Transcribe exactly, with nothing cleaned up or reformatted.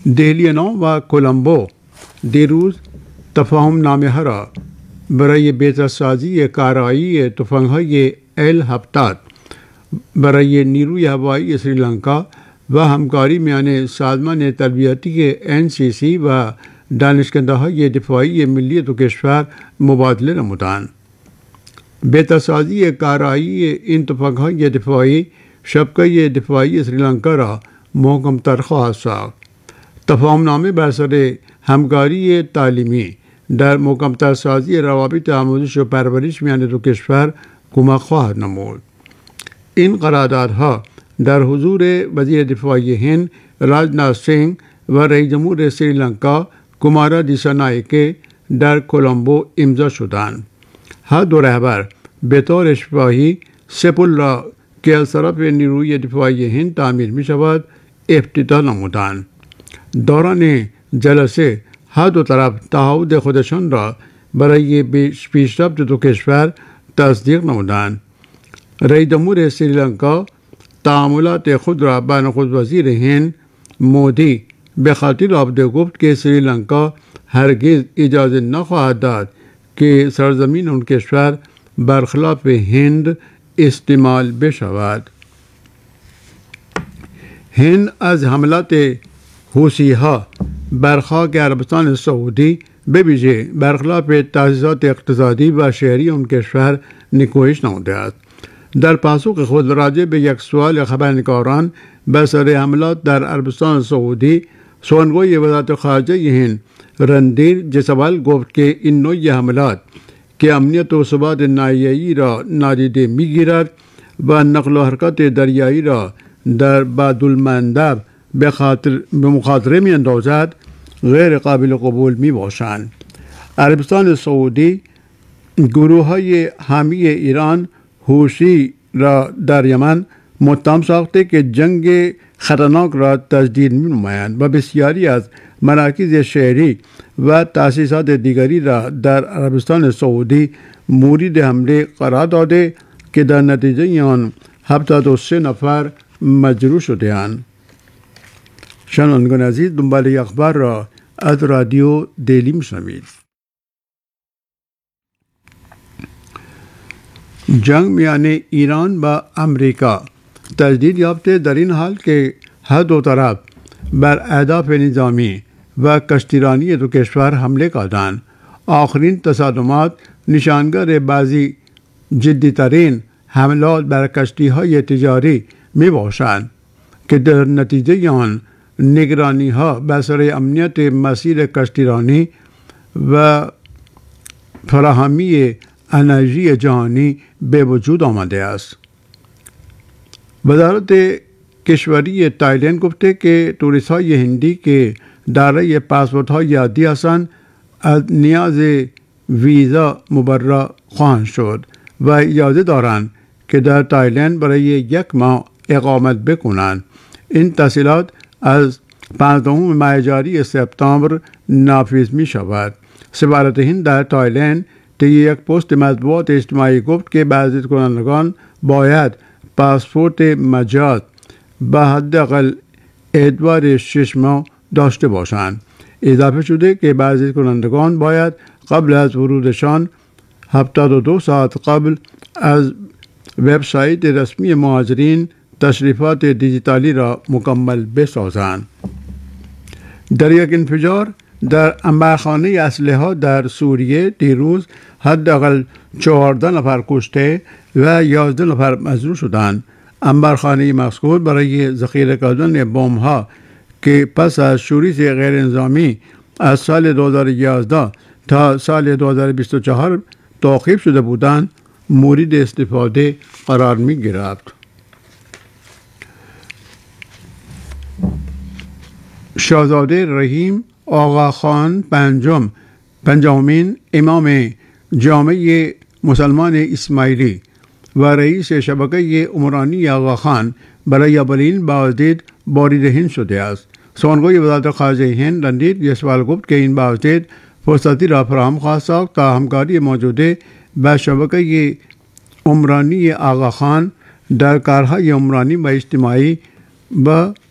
دهلی نو و کلمبو دیروز تفاهم نامه را برای بهترسازی کارایی تفنگ‌های ال هفتاد برای نیروی هوایی سریلانکا و همکاری میان سازمان تربیتی ان سی سی و دانشکده‌های دفاعی ملی دو کشور مبادله نمودند. بهترسازی کارایی این تفنگ‌های دفاعی شبکه دفاعی سریلانکا را محکم‌تر خواهد ساخت. تفاهم‌نامه بر سر همکاری تعلیمی در محکم‌تر سازی روابط آموزش و پرورش میان دو کشور کمک خواهد نمود. این قراردادها در حضور وزیر دفاعی هند راجناتھ سنگھ و رئیس جمهور سریلانکا کمارا دیسانایکه در کلمبو امضا شدند. هر دو رهبر به طور شفاهی سپل را که از طرف نیروی دفاعی هند تعمیر می شود افتتاح نمودند. دوران جلسه هر دو طرف تعهد خودشان را برای پیشرفت دو کشور تصدیق نمودند. رئیس جمهور سریلانکا تعاملات خود را با نخست وزیر هند مودی به خاطر آورده گفت که سریلانکا هرگز اجازه نخواهد داد که سرزمین اون کشور برخلاف هند استعمال بشود. هند از حملات حوثی‌ها بر خاک عربستان سعودی به ویژه برخلاف تأسیسات اقتصادی و شهری اون کشور نکوهش نموده است. در پاسخ خود راجع به یک سوال خبرنگاران به سر حملات در عربستان سعودی، سخنگوی وزارت خارجه هند رندیر جیسوال گفت که این نوع حملات که امنیت و ثبات ناحیه‌ای را نادیده می‌گیرد و نقل و حرکت دریایی را در بادالمندب به خاطر به مخاطره می‌اندازد غیر قابل قبول می‌باشند. عربستان سعودی گروه‌های حامی ایران حوثی را در یمن متهم ساخته که جنگ خطرناک را تجدید می‌نمایند و بسیاری از مراکز شهری و تأسیسات دیگری را در عربستان سعودی مورد حمله قرار داده که در نتیجه آن هفتاد و سه نفر مجروح شده‌اند. شنوندگان عزیز، دنباله اخبار را از رادیو دهلی میشنوید. جنگ میان ایران و امریکا تجدید یافته در این حال که هر دو طرف بر اهداف نظامی و کشتیرانی دو کشور حمله کردند. آخرین تصادمات نشانگر بعضی جدی‌ترین حملات بر کشتی‌های تجاری می باشند که در نتیجه آن نگرانی‌ها بر سر امنیت مسیر کشتیرانی و فراهمی انرژی جهانی به وجود آمده است. وزارت کشوری تایلند گفته که توریست‌های هندی که دارای پاسپورت‌های عادی هستند از نیاز ویزا مبرا خواهند شد و اجازه دارند که در تایلند برای یک ماه اقامت بکنند. این تحصیلات از پانزدهم ماه جاری سپتامبر نافذ می شود. سفارت هند در تایلند طی یک پست مطبوعات اجتماعی گفت که بازدید کنندگان باید پاسپورت مجاز به حداقل ادوار شش ماه داشته باشند. اضافه شده که بازدید کنندگان باید قبل از ورودشان هفتاد و دو ساعت قبل از وبسایت رسمی مهاجرین تشریفات دیجیتالی را مکمل بسازند. در یک انفجار در انبارخانه اسلحه در سوریه دیروز حداقل چهارده نفر کشته و یازده نفر مجروح شدند. انبارخانه مذکور برای ذخیره کردن بمب‌ها که پس از شورش غیر نظامی از سال دو هزار و یازده تا سال دو هزار و بیست و چهار توقیف شده بودند مورد استفاده قرار می گرفت. شاهزاده رحیم آقاخان پنجم پنجمین امام جامع مسلمان اسماعیلی و رئیس شبکه عمرانی آقاخان برای اولین بازدید وارد هند شده است. سخنگوی وزارت خارجه هند رندیر جیسوال گفت که این بازدید فرصتی را فراهم خواهد ساخت تا همکاری موجوده با شبکه عمرانی آقاخان در کارهای عمرانی و اجتماعی و